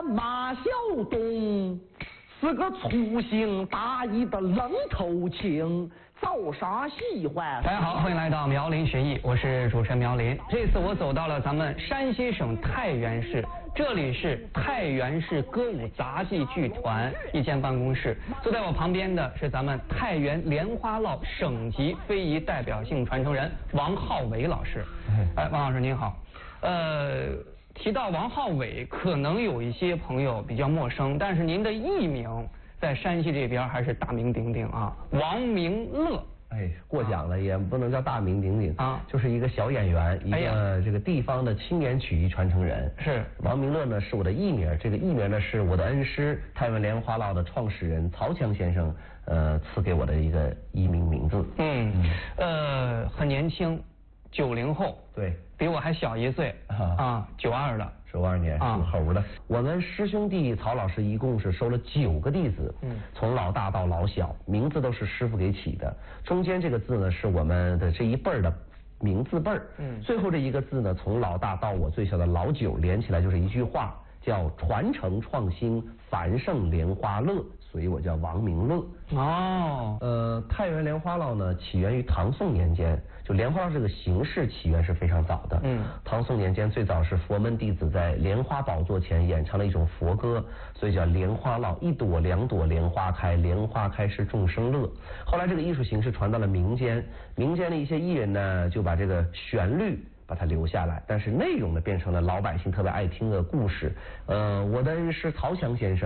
马小东是个粗心大意的愣头青，找啥喜欢？ 大家好，欢迎来到苗林学艺，我是主持人苗林。这次我走到了咱们山西省太原市，这里是太原市歌舞杂技剧团一间办公室。坐在我旁边的是咱们太原莲花落省级非遗代表性传承人王浩伟老师。哎，王老师您好。提到王浩伟，可能有一些朋友比较陌生，但是您的艺名在山西这边还是大名鼎鼎啊，王明乐。 哎，过奖了，也不能叫大名鼎鼎啊，就是一个小演员，一个这个地方的青年曲艺传承人。是王明乐呢，是我的艺名，这个艺名呢是我的恩师太原莲花落的创始人曹强先生赐给我的一个艺名名字。 很年轻，90后，对，比我还小1岁啊，92的。 92年属猴的。我们师兄弟曹老师一共是收了9个弟子，从老大到老小，名字都是师傅给起的。中间这个字呢是我们的这一辈儿的名字辈儿，最后这一个字呢从老大到我最小的老9连起来就是一句话，叫传承创新繁盛莲花乐，所以我叫王明乐。太原莲花落呢起源于唐宋年间，就莲花落这个形式起源是非常早的。唐宋年间最早是佛门弟子在莲花宝座前演唱了一种佛歌，所以叫莲花落，一朵两朵莲花开，莲花开是众生乐。后来这个艺术形式传到了民间，民间的一些艺人呢就把这个旋律把它留下来，但是内容呢变成了老百姓特别爱听的故事。我的恩师曹强先生